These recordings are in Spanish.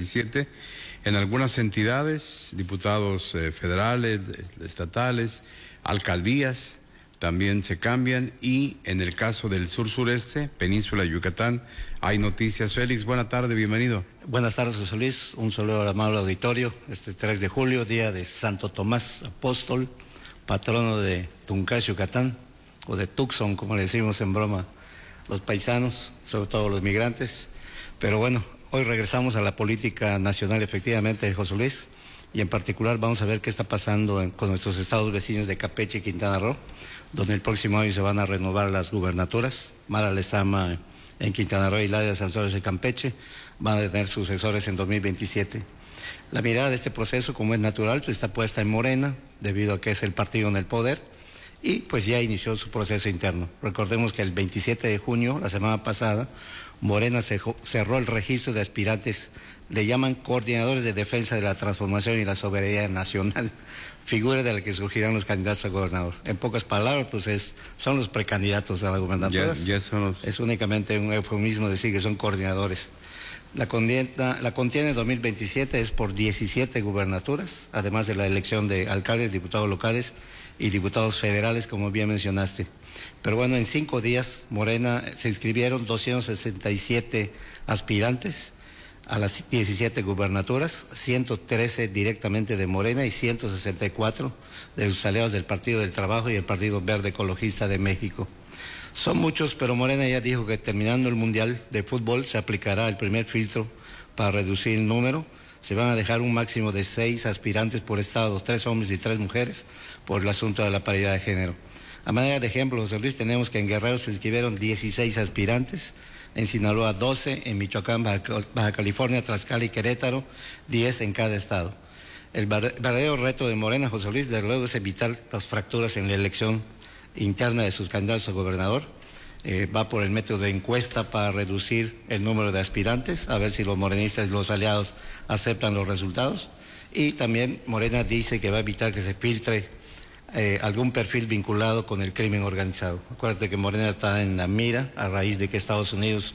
2027. En algunas entidades, diputados federales, estatales, alcaldías, también se cambian, y en el caso del sur-sureste, Península de Yucatán, hay noticias. Félix, buena tarde, bienvenido. Buenas tardes, José Luis. Un saludo al amable auditorio. Este 3 de julio, día de Santo Tomás Apóstol, patrono de Tuncás, Yucatán, o de Tucson, como le decimos en broma los paisanos, sobre todo los migrantes. Pero bueno, hoy regresamos a la política nacional, efectivamente, José Luis, y en particular vamos a ver qué está pasando con nuestros estados vecinos de Campeche y Quintana Roo, donde el próximo año se van a renovar las gubernaturas. Mara Lezama en Quintana Roo y Laida Sansores en Campeche van a tener sucesores en 2027. La mirada de este proceso, como es natural, pues está puesta en Morena, debido a que es el partido en el poder, y pues ya inició su proceso interno. Recordemos que el 27 de junio, la semana pasada, Morena cerró el registro de aspirantes, le llaman coordinadores de defensa de la transformación y la soberanía nacional, figura de la que surgirán los candidatos a gobernador. En pocas palabras, pues son los precandidatos a la gobernatura. Es únicamente un eufemismo decir que son coordinadores. La contienda 2027 es por 17 gubernaturas, además de la elección de alcaldes, diputados locales y diputados federales, como bien mencionaste. Pero bueno, en 5 días, Morena se inscribieron 267 aspirantes a las 17 gubernaturas, 113 directamente de Morena y 164 de sus aliados del Partido del Trabajo y el Partido Verde Ecologista de México. Son muchos, pero Morena ya dijo que terminando el Mundial de Fútbol se aplicará el primer filtro para reducir el número. Se van a dejar un máximo de 6 aspirantes por estado, 3 hombres y 3 mujeres, por el asunto de la paridad de género. A manera de ejemplo, José Luis, tenemos que en Guerrero se inscribieron 16 aspirantes, en Sinaloa 12, en Michoacán, Baja California, Tlaxcala y Querétaro, 10 en cada estado. El verdadero reto de Morena, José Luis, desde luego, es evitar las fracturas en la elección interna de sus candidatos a gobernador. Va por el método de encuesta para reducir el número de aspirantes, a ver si los morenistas y los aliados aceptan los resultados. Y también Morena dice que va a evitar que se filtre algún perfil vinculado con el crimen organizado. Acuérdate que Morena está en la mira a raíz de que Estados Unidos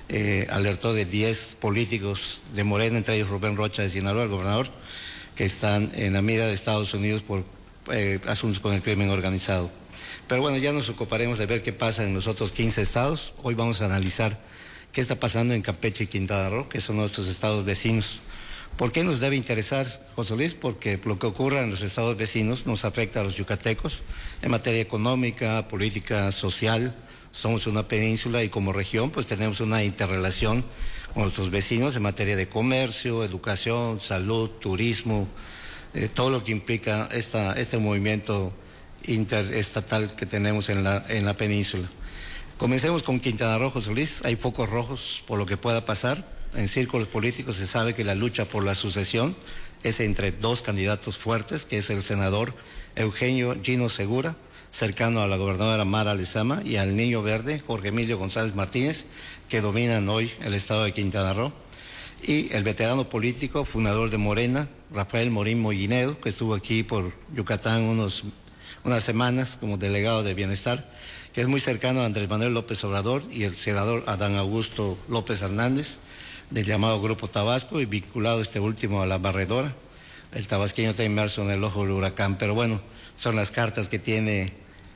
alertó de 10 políticos de Morena, entre ellos Rubén Rocha de Sinaloa, el gobernador, que están en la mira de Estados Unidos por asuntos con el crimen organizado. Pero bueno, ya nos ocuparemos de ver qué pasa en los otros 15 estados. Hoy vamos a analizar qué está pasando en Campeche y Quintana Roo, que son nuestros estados vecinos. ¿Por qué nos debe interesar, José Luis? Porque lo que ocurra en los estados vecinos nos afecta a los yucatecos en materia económica, política, social. Somos una península y como región pues tenemos una interrelación con nuestros vecinos en materia de comercio, educación, salud, turismo, todo lo que implica este movimiento interestatal que tenemos en la península. Comencemos con Quintana Roo, José Luis. Hay focos rojos por lo que pueda pasar. En círculos políticos se sabe que la lucha por la sucesión es entre 2 candidatos fuertes, que es el senador Eugenio Gino Segura, cercano a la gobernadora Mara Lezama, y al niño verde Jorge Emilio González Martínez, que dominan hoy el estado de Quintana Roo, y el veterano político, fundador de Morena, Rafael Morín Mollinedo, que estuvo aquí por Yucatán unas semanas como delegado de Bienestar, que es muy cercano a Andrés Manuel López Obrador y el senador Adán Augusto López Hernández, del llamado Grupo Tabasco, y vinculado este último a la barredora. El tabasqueño está inmerso en el ojo del huracán, pero bueno, son las cartas que tiene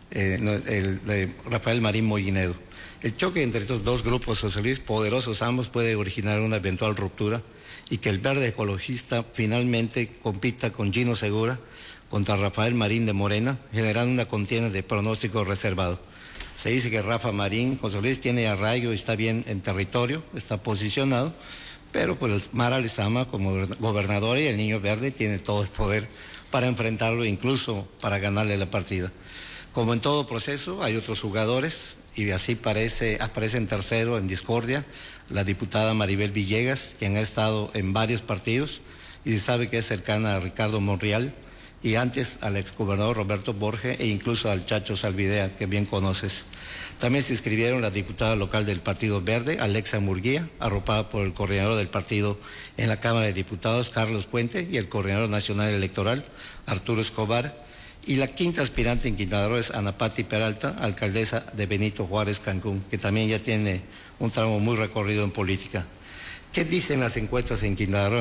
Rafael Marín Mollinedo. El choque entre estos 2 grupos, José Luis, poderosos ambos, puede originar una eventual ruptura y que el verde ecologista finalmente compita con Gino Segura contra Rafael Marín de Morena, generando una contienda de pronóstico reservado. Se dice que Rafa Marín, José Luis, tiene arraigo y está bien en territorio, está posicionado, pero pues Mara Lezama como gobernadora y el niño verde tiene todo el poder para enfrentarlo, incluso para ganarle la partida. Como en todo proceso, hay otros jugadores y así aparece en tercero en discordia la diputada Maribel Villegas, quien ha estado en varios partidos y se sabe que es cercana a Ricardo Monreal, y antes al exgobernador Roberto Borge e incluso al Chacho Salvidea, que bien conoces. También se inscribieron la diputada local del Partido Verde, Alexa Murguía, arropada por el coordinador del partido en la Cámara de Diputados, Carlos Puente, y el coordinador nacional electoral, Arturo Escobar. Y la quinta aspirante en Quintana Roo es Ana Patti Peralta, alcaldesa de Benito Juárez, Cancún, que también ya tiene un tramo muy recorrido en política. ¿Qué dicen las encuestas en Quintana Roo?